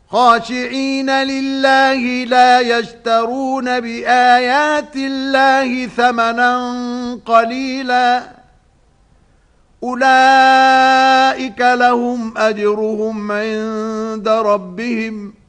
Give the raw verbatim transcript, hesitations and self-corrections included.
خاشعين لله لا يشترون بآيات الله ثمنا قليلا أولئك لهم أجرهم عند ربهم